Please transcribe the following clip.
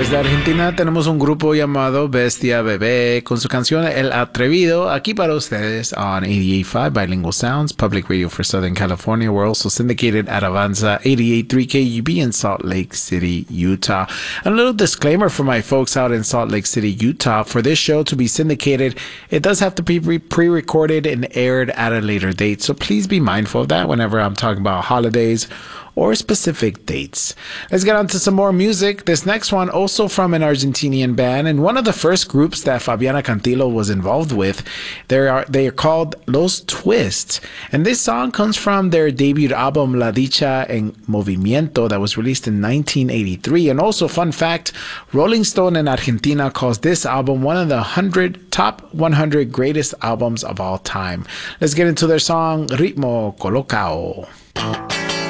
Desde Argentina tenemos un grupo llamado Bestia Bebé con su canción El Atrevido, aquí para ustedes on 88.5 Bilingual Sounds, Public Radio for Southern California. We're also syndicated at Avanza 88.3 KUB in Salt Lake City, Utah. And a little disclaimer for my folks out in Salt Lake City, Utah. For this show to be syndicated, it does have to be pre-recorded and aired at a later date. So please be mindful of that whenever I'm talking about holidays or specific dates. Let's get on to some more music. This next one also from an Argentinian band and one of the first groups that Fabiana Cantilo was involved with. They are called Los Twists, and this song comes from their debut album La Dicha en Movimiento that was released in 1983. And also, fun fact, Rolling Stone in Argentina calls this album one of the top 100 greatest albums of all time. Let's get into their song Ritmo Colocao.